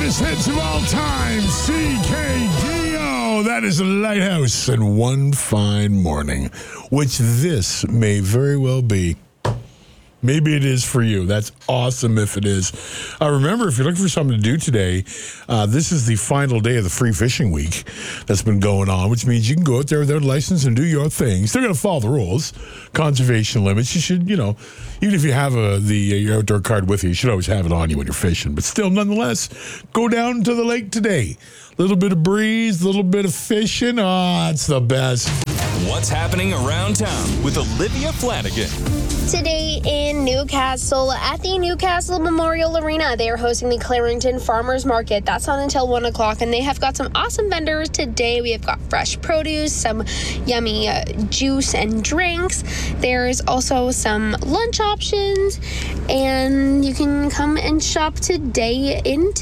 greatest hits of all time, CKDO. That is Lighthouse and One Fine Morning, which this may very well be. Maybe it is for you. That's awesome if it is. Remember, if you're looking for something to do today, this is the final day of the free fishing week that's been going on, which means you can go out there without a license and do your thing. Still going to follow the rules, conservation limits. You should, even if you have your outdoor card with you, you should always have it on you when you're fishing. But still, nonetheless, go down to the lake today. A little bit of breeze, a little bit of fishing. It's the best. What's happening around town with Olivia Flanagan? Today in Newcastle, at the Newcastle Memorial Arena, they are hosting the Clarington Farmers Market. That's on until 1 o'clock, and they have got some awesome vendors today. We have got fresh produce, some yummy juice and drinks. There's also some lunch options, and you can come and shop today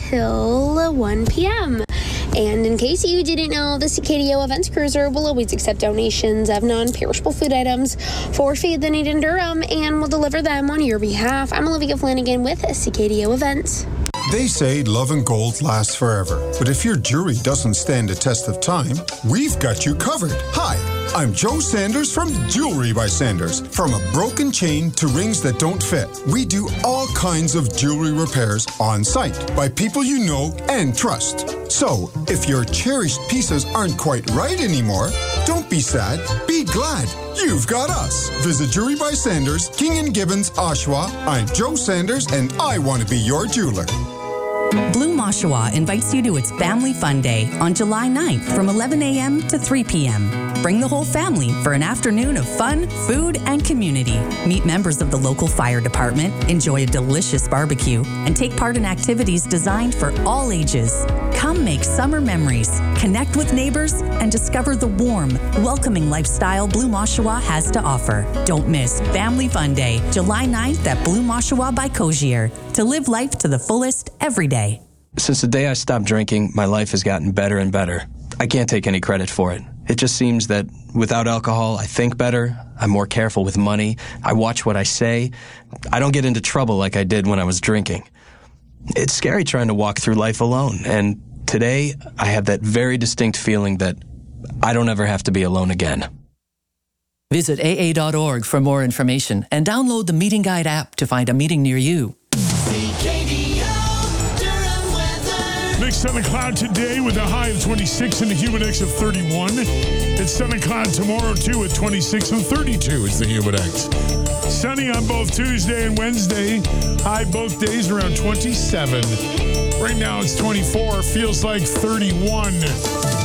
until 1 p.m. And in case you didn't know, the CKDO Events Cruiser will always accept donations of non-perishable food items for Feed the Need in Durham and will deliver them on your behalf. I'm Olivia Flanagan with CKDO Events. They say love and gold lasts forever, but if your jewelry doesn't stand the test of time, we've got you covered. Hi, I'm Joe Sanders from Jewelry by Sanders. From a broken chain to rings that don't fit, we do all kinds of jewelry repairs on site by people you know and trust. So, if your cherished pieces aren't quite right anymore, don't be sad, be glad. You've got us. Visit Jewelry by Sanders, King and Gibbons, Oshawa. I'm Joe Sanders, and I want to be your jeweler. Bloom Oshawa invites you to its Family Fun Day on July 9th from 11 a.m. to 3 p.m. Bring the whole family for an afternoon of fun, food, and community. Meet members of the local fire department, enjoy a delicious barbecue, and take part in activities designed for all ages. Come make summer memories, connect with neighbors, and discover the warm, welcoming lifestyle Bloom Oshawa has to offer. Don't miss Family Fun Day, July 9th at Bloom Oshawa by Cogier. To live life to the fullest every day. Since the day I stopped drinking, my life has gotten better and better. I can't take any credit for it. It just seems that without alcohol, I think better, I'm more careful with money, I watch what I say, I don't get into trouble like I did when I was drinking. It's scary trying to walk through life alone, and today I have that very distinct feeling that I don't ever have to be alone again. Visit AA.org for more information and download the Meeting Guide app to find a meeting near you. Mixed sun and cloud today with a high of 26 and a humid index of 31. It's sun and cloud tomorrow, too, at 26 and 32 is the humid index. Sunny on both Tuesday and Wednesday. High both days around 27. Right now it's 24. Feels like 31.